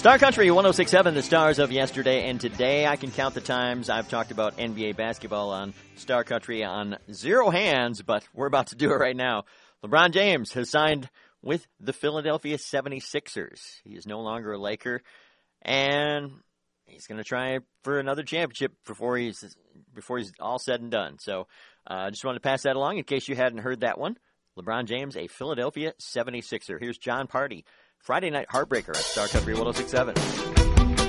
Star Country 106.7, the stars of yesterday and today. I can count the times I've talked about NBA basketball on Star Country on zero hands, but we're about to do it right now. LeBron James has signed with the Philadelphia 76ers. He is no longer a Laker, and he's going to try for another championship before he's all said and done. So I just wanted to pass that along in case you hadn't heard that one. LeBron James, a Philadelphia 76er. Here's John Party. Friday Night Heartbreaker at Star Country 106.7.